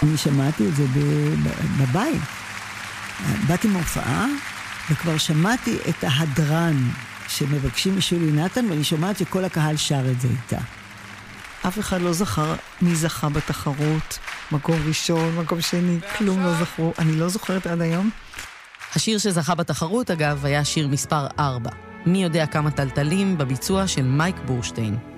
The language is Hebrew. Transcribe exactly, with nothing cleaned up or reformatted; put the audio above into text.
אני שמעתי את זה בבית. באתי מהופעה, וכבר שמעתי את ההדרן שמבקשים משולי נתן, ואני שומעת שכל הקהל שר את זה איתה. אף אחד לא זכר מי זכה בתחרות, מקום ראשון, מקום שני, כלום לא זכרו. אני לא זוכרת עד היום. השיר שזכה בתחרות, אגב, היה שיר מספר ארבע. מי יודע כמה טלטלים בביצוע של מייק בורשטיין.